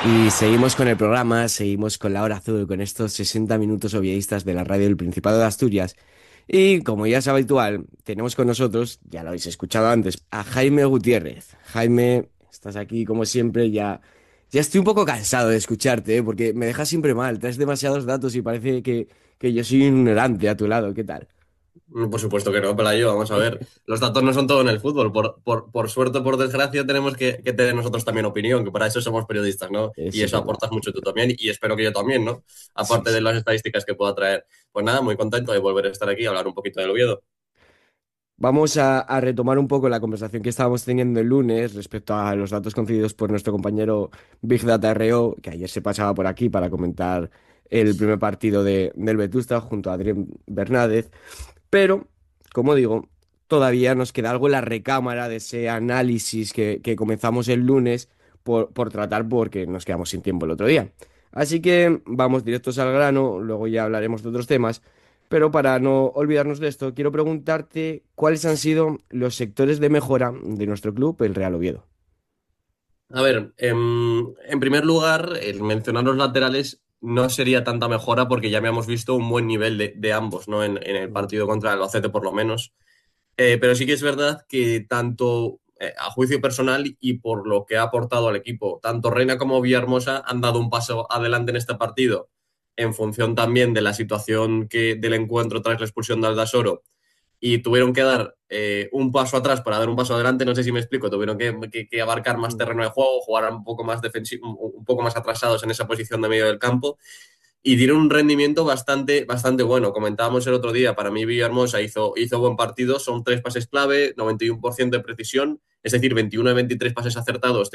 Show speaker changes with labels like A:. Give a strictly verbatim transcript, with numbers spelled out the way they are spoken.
A: Y seguimos con el programa, seguimos con la hora azul, con estos sesenta minutos oviedistas de la radio del Principado de Asturias. Y como ya es habitual, tenemos con nosotros, ya lo habéis escuchado antes, a Jaime Gutiérrez. Jaime, estás aquí como siempre, ya, ya estoy un poco cansado de escucharte, ¿eh? Porque me dejas siempre mal, traes demasiados datos y parece que, que yo soy un ignorante a tu lado. ¿Qué tal?
B: Mm, Por supuesto que no, Pelayo, vamos a ver. Los datos no son todo en el fútbol. Por, por, por suerte o por desgracia, tenemos que, que tener nosotros también opinión, que para eso somos periodistas, ¿no? Y
A: Eso es
B: eso
A: verdad.
B: aportas mucho tú también, y espero que yo también, ¿no?
A: Sí,
B: Aparte de
A: sí.
B: las estadísticas que pueda traer. Pues nada, muy contento de volver a estar aquí y hablar un poquito del Oviedo.
A: Vamos a, a retomar un poco la conversación que estábamos teniendo el lunes respecto a los datos concedidos por nuestro compañero Big Data R O, que ayer se pasaba por aquí para comentar el primer partido de, del Vetusta junto a Adrián Bernández. Pero, como digo, todavía nos queda algo en la recámara de ese análisis que, que comenzamos el lunes por, por tratar porque nos quedamos sin tiempo el otro día. Así que vamos directos al grano, luego ya hablaremos de otros temas. Pero para no olvidarnos de esto, quiero preguntarte cuáles han sido los sectores de mejora de nuestro club, el Real Oviedo.
B: A ver, em, en primer lugar, el mencionar los laterales no sería tanta mejora porque ya habíamos visto un buen nivel de, de ambos, ¿no? En, en el
A: Mm.
B: partido contra el Albacete, por lo menos. Eh, pero sí que es verdad que tanto eh, a juicio personal y por lo que ha aportado al equipo, tanto Reina como Villahermosa han dado un paso adelante en este partido en función también de la situación que, del encuentro tras la expulsión de Aldasoro, y tuvieron que dar eh, un paso atrás para dar un paso adelante, no sé si me explico, tuvieron que, que, que abarcar más
A: Mm.
B: terreno de juego, jugar un poco más defensivo, un, un poco más atrasados en esa posición de medio del campo, y dieron un rendimiento bastante, bastante bueno. Comentábamos el otro día, para mí Villahermosa hizo, hizo buen partido, son tres pases clave, noventa y uno por ciento de precisión, es decir, veintiuno de veintitrés pases acertados,